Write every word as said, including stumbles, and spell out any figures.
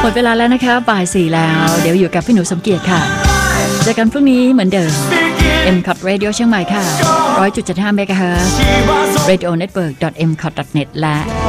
หมดเวลาแล้วนะคะบ่ายสี่แล้วเดี๋ยวอยู่กับพี่หนูสมเกียรติค่ะเจอกันพรุ่งนี้เหมือนเดิม เอ็ม คอท Radio เชียงใหม่ค่ะ หนึ่งร้อยจุดเจ็ดห้า เมกะเฮิรตซ์ radio network dot m cot dot net และ